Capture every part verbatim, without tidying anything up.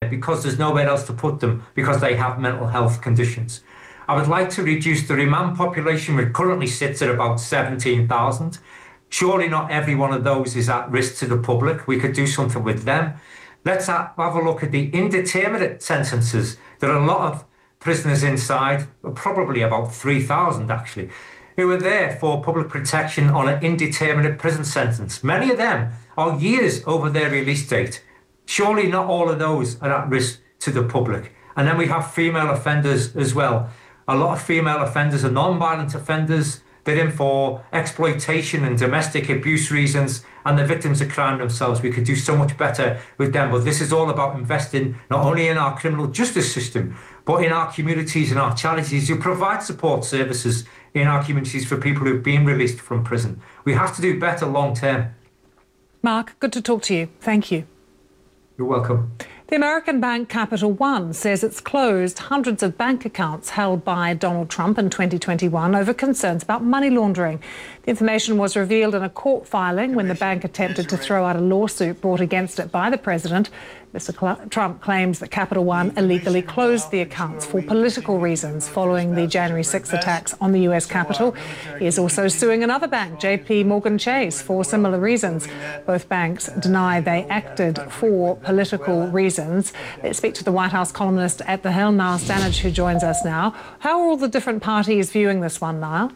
because there's nowhere else to put them because they have mental health conditions. I would like to reduce the remand population, which currently sits at about seventeen thousand. Surely not every one of those is at risk to the public. We could do something with them. Let's have a look at the indeterminate sentences. There are a lot of prisoners inside, probably about three thousand actually, who are there for public protection on an indeterminate prison sentence. Many of them are years over their release date. Surely not all of those are at risk to the public. And then we have female offenders as well. A lot of female offenders are non-violent offenders. They're in for exploitation and domestic abuse reasons, and the victims of crime themselves. We could do so much better with them. But this is all about investing not only in our criminal justice system, but in our communities and our charities who provide support services in our communities for people who've been released from prison. We have to do better long term. Mark, good to talk to you. Thank you. You're welcome. The American bank Capital One says it's closed hundreds of bank accounts held by Donald Trump in twenty twenty-one over concerns about money laundering. The information was revealed in a court filing when the bank attempted to throw out a lawsuit brought against it by the president. Mister Trump claims that Capital One illegally closed the accounts for political reasons following the January sixth attacks on the U S Capitol. He is also suing another bank, J P Morgan Chase, for similar reasons. Both banks deny they acted for political reasons. Let's speak to the White House columnist at The Hill, Niall Stanage, who joins us now. How are all the different parties viewing this one, Niall?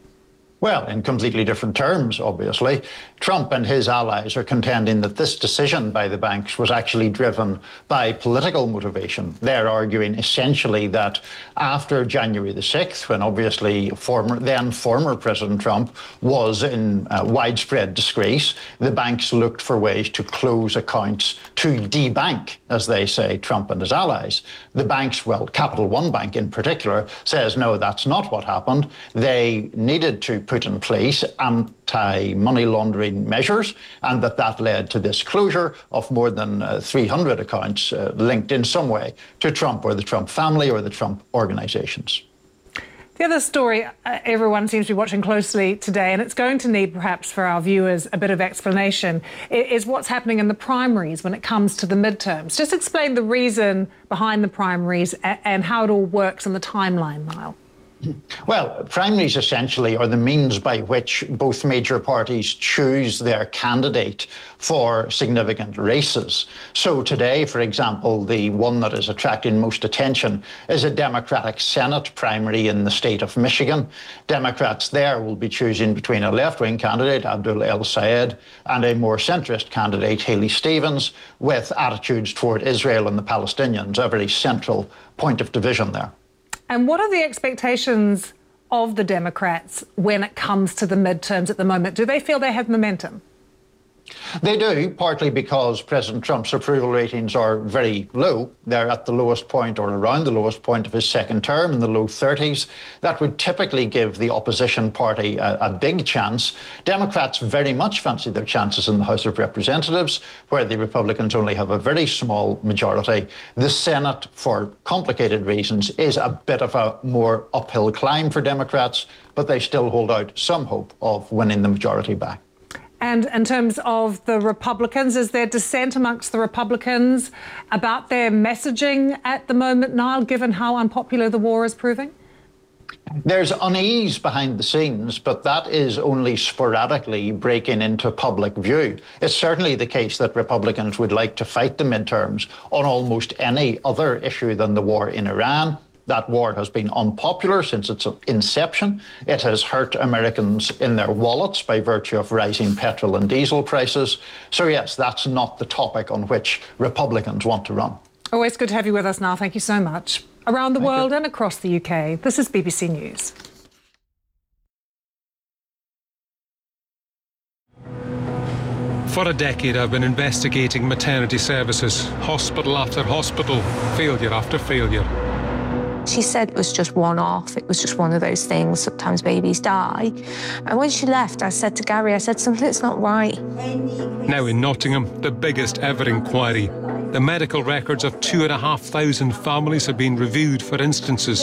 Well, in completely different terms, obviously. Trump and his allies are contending that this decision by the banks was actually driven by political motivation. They're arguing essentially that after January the sixth, when obviously former, then former President Trump was in uh, widespread disgrace, the banks looked for ways to close accounts, to debank, as they say, Trump and his allies. The banks, well, Capital One Bank in particular, says no, that's not what happened. They needed to put put in place anti-money laundering measures, and that that led to this closure of more than uh, three hundred accounts uh, linked in some way to Trump or the Trump family or the Trump organizations. The other story uh, everyone seems to be watching closely today, and it's going to need perhaps for our viewers a bit of explanation, is what's happening in the primaries when it comes to the midterms. Just explain the reason behind the primaries and how it all works and the timeline, Niall. Well, primaries essentially are the means by which both major parties choose their candidate for significant races. So today, for example, the one that is attracting most attention is a Democratic Senate primary in the state of Michigan. Democrats there will be choosing between a left-wing candidate, Abdul El-Sayed, and a more centrist candidate, Haley Stevens, with attitudes toward Israel and the Palestinians, a very central point of division there. And what are the expectations of the Democrats when it comes to the midterms at the moment? Do they feel they have momentum? They do, partly because President Trump's approval ratings are very low. They're at the lowest point or around the lowest point of his second term in the low thirties. That would typically give the opposition party a, a big chance. Democrats very much fancy their chances in the House of Representatives, where the Republicans only have a very small majority. The Senate, for complicated reasons, is a bit of a more uphill climb for Democrats, but they still hold out some hope of winning the majority back. And in terms of the Republicans, is there dissent amongst the Republicans about their messaging at the moment, Niall, given how unpopular the war is proving? There's unease behind the scenes, but that is only sporadically breaking into public view. It's certainly the case that Republicans would like to fight the midterms on almost any other issue than the war in Iran. That war has been unpopular since its inception. It has hurt Americans in their wallets by virtue of rising petrol and diesel prices. So yes, that's not the topic on which Republicans want to run. Always good to have you with us, Niall. Thank you so much. Around the Thank world you. and across the U K, this is B B C News. For a decade, I've been investigating maternity services, hospital after hospital, failure after failure. She said it was just one-off. It was just one of those things. Sometimes babies die. And when she left, I said to Gary, I said, something's not right. Now in Nottingham, the biggest ever inquiry. The medical records of two and a half thousand families have been reviewed for instances